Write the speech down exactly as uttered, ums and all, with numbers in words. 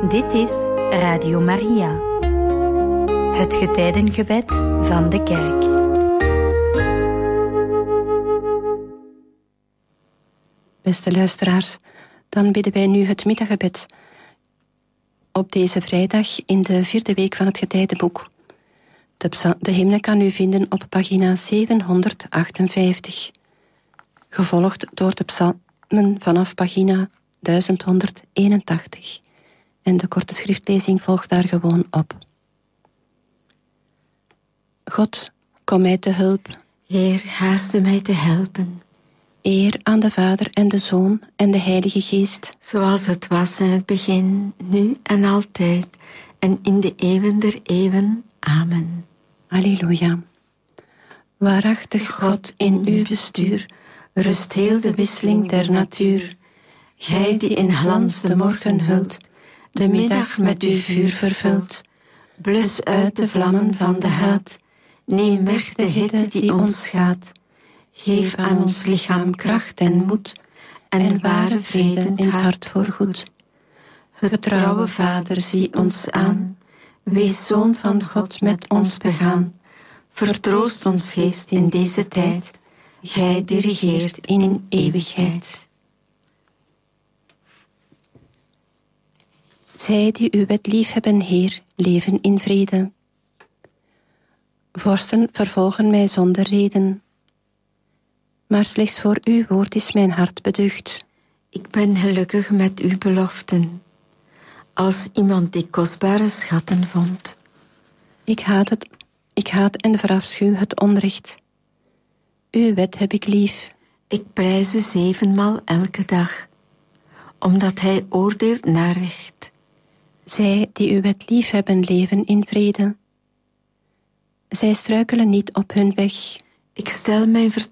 Dit is Radio Maria, het getijdengebed van de Kerk. Beste luisteraars, dan bidden wij nu het middaggebed op deze vrijdag in de vierde week van het getijdenboek. De, psa- de hymne kan u vinden op pagina zevenhonderdachtenvijftig, gevolgd door de psalmen vanaf pagina duizend honderdeenentachtig. En de korte schriftlezing volgt daar gewoon op. God, kom mij te hulp. Heer, haaste mij te helpen. Eer aan de Vader en de Zoon en de Heilige Geest. Zoals het was in het begin, nu en altijd, en in de eeuwen der eeuwen. Amen. Halleluja. Waarachtig God, in uw bestuur rust heel de wisseling der natuur. Gij die in glans de morgen hult, de middag met uw vuur vervult. Blus uit de vlammen van de haat, neem weg de hitte die ons schaadt. Geef aan ons lichaam kracht en moed, en ware vrede in het hart voorgoed. Getrouwe Vader, zie ons aan, wees Zoon van God met ons begaan. Vertroost ons geest in deze tijd, gij die regeert in eeuwigheid. Zij die uw wet liefhebben, Heer, leven in vrede. Vorsten vervolgen mij zonder reden, maar slechts voor uw woord is mijn hart beducht. Ik ben gelukkig met uw beloften, als iemand die kostbare schatten vond. Ik haat, het, ik haat en verafschuw het onrecht. Uw wet heb ik lief. Ik prijs u zevenmaal elke dag, omdat hij oordeelt naar recht. Zij die uw wet lief hebben, leven in vrede. Zij struikelen niet op hun weg. Ik stel mijn vertrouwen